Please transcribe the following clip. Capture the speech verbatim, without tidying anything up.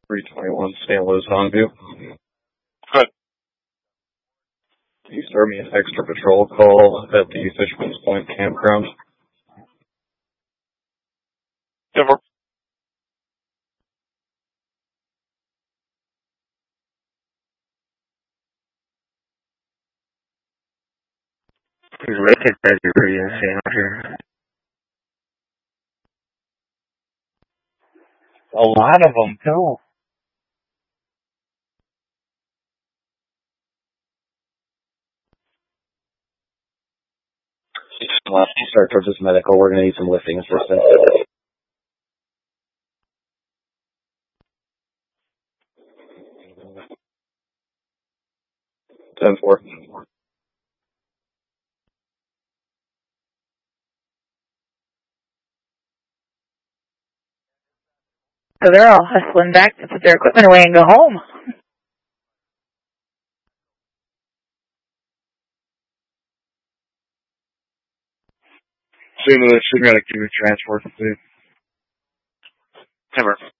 three twenty-one Saint Louis Longview. Good. Can you start me an extra patrol call at the Fisherman's Point campground? Denver. Wicked that you're pretty insane out here. A lot of them, too. Left, start towards this medical. We're going to need some lifting assistance. ten four. So they're all hustling back to put their equipment away and go home. Soon as they should got to give me transport to see. Denver.